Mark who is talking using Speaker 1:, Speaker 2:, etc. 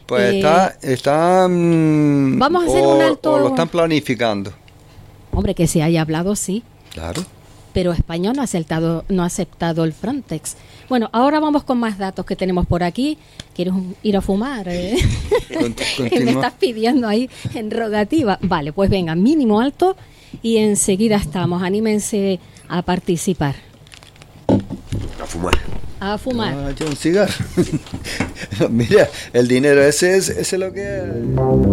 Speaker 1: Pues están...
Speaker 2: Vamos a hacer un alto...
Speaker 1: O lo están planificando.
Speaker 2: Hombre, que se haya hablado, sí.
Speaker 1: Claro.
Speaker 2: Pero España no ha aceptado el Frontex. Bueno, ahora vamos con más datos que tenemos por aquí. ¿Quieres ir a fumar? Que me estás pidiendo ahí en rogativa. Vale, pues venga, mínimo alto y enseguida estamos. Anímense a participar.
Speaker 3: A fumar.
Speaker 2: A fumar.
Speaker 1: Ah, un cigarro. Mira, el dinero ese es lo que...